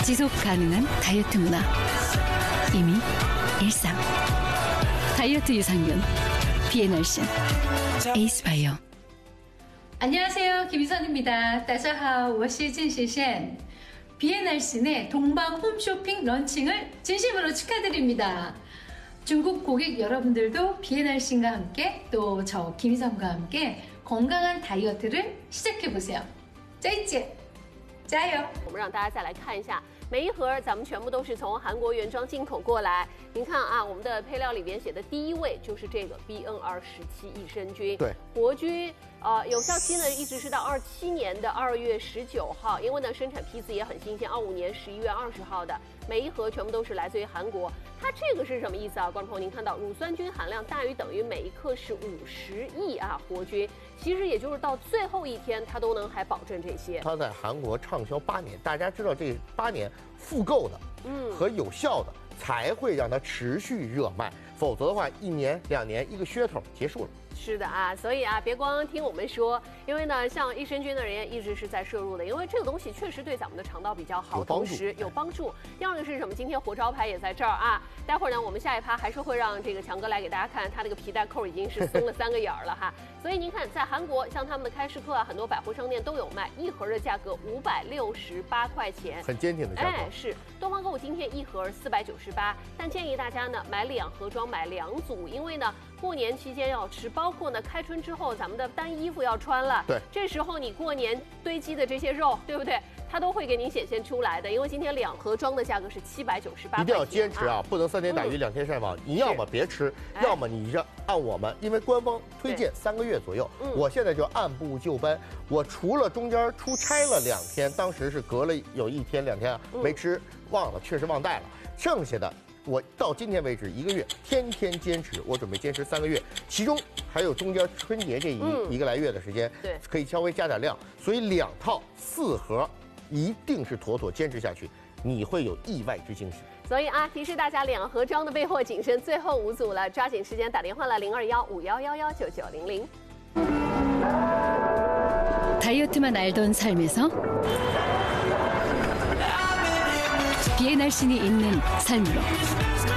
지속 가능한 다이어트 문화. 이미 일상. 다이어트 유산균. 비엔알신. 에이스바이오. 안녕하세요. 김희선입니다. 大家好，我是郑雪贤. 비엔알신의 동방 홈쇼핑 런칭을 진심으로 축하드립니다. 중국 고객 여러분들도 비엔알신과 함께 또 저 김희선과 함께 건강한 다이어트를 시작해보세요. 再见，加油！ 我们让大家再来看一下，每一盒咱们全部都是从韩国原装进口过来。您看啊，我们的配料里边写的第一位就是这个 BN217益生菌， 对， 活菌。有效期呢一直是到27年的2月19号，因为呢生产批次也很新鲜，25年11月20号的，每一盒全部都是来自于韩国。它这个是什么意思啊？观众朋友，您看到乳酸菌含量大于等于每一克是50亿啊活菌，其实也就是到最后一天它都能还保证这些。 它在韩国畅销8年，大家知道这8年复购的，和有效的才会让它持续热卖，否则的话1年2年一个噱头结束了。 是的啊，所以啊，别光听我们说，因为呢，像益生菌的人也一直是在摄入的，因为这个东西确实对咱们的肠道比较好，同时有帮助。第二个是什么？今天活招牌也在这儿啊。待会儿呢，我们下一趴还是会让这个强哥来给大家看，他这个皮带扣已经是松了3个眼儿了哈。所以您看，在韩国像他们的开市客啊，很多百货商店都有卖，一盒的价格568块钱， 很坚挺的价格。 哎，是东方购物今天一盒498，但建议大家呢买2盒装，买2组，因为呢过年期间要吃，包括呢开春之后咱们的单衣服要穿了， 对， 这时候你过年堆积的这些肉，对不对？它都会给您显现出来的，因为今天2盒装的价格是798， 一定要坚持啊，不能3天打鱼2天晒网。你要么别吃，要么你就按我们，因为官方推荐3个月左右，我现在就按部就班。我除了中间出差了2天，当时是隔了有1天2天没吃，忘了，确实忘带了，剩下的。我到今天为止1个月，天天坚持，我准备坚持3个月，其中还有中间春节这一个来月的时间， 对， 可以稍微加点量，所以2套4盒，一定是妥妥坚持下去，你会有意外之惊喜。 所以啊，提示大家2盒装的备货谨慎，最后5组了，抓紧时间打电话了0215119900。 다이어트만 알던 삶에서 비엔알신이 있는 삶으로